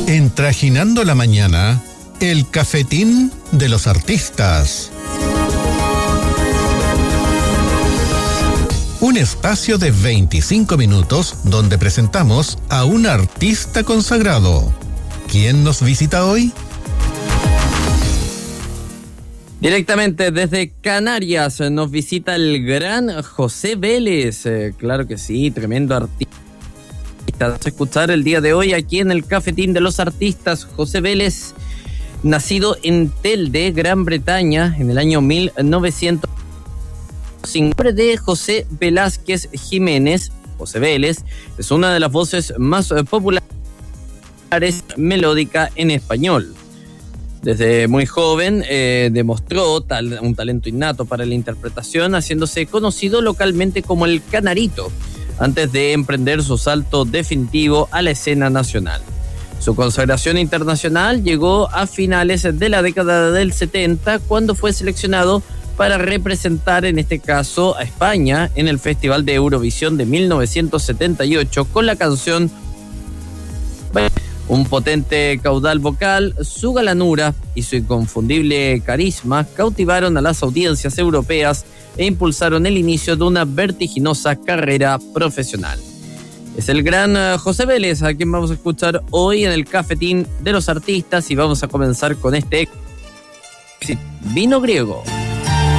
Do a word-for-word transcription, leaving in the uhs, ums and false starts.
En Trajinando la Mañana, el cafetín de los artistas. Un espacio de veinticinco minutos donde presentamos a un artista consagrado. ¿Quién nos visita hoy? Directamente desde Canarias nos visita el gran José Vélez. Eh, claro que sí, tremendo artista. Vamos a escuchar el día de hoy aquí en el Cafetín de los Artistas. José Vélez, nacido en Telde, Gran Bretaña, en el año mil novecientos cinco. El nombre de José Velázquez Jiménez, José Vélez, es una de las voces más populares melódica en español. Desde muy joven eh, demostró tal, un talento innato para la interpretación, haciéndose conocido localmente como el Canarito, antes de emprender su salto definitivo a la escena nacional. Su consagración internacional llegó a finales de la década del setenta, cuando fue seleccionado para representar, en este caso, a España en el Festival de Eurovisión de mil novecientos setenta y ocho con la canción. Un potente caudal vocal, su galanura y su inconfundible carisma cautivaron a las audiencias europeas e impulsaron el inicio de una vertiginosa carrera profesional. Es el gran José Vélez a quien vamos a escuchar hoy en el Cafetín de los Artistas, y vamos a comenzar con este Vino Griego.